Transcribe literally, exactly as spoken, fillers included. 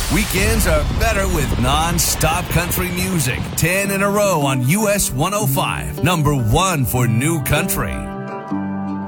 Weekends are better with non-stop country music. Ten in a row on U S one oh five. Number one for new country.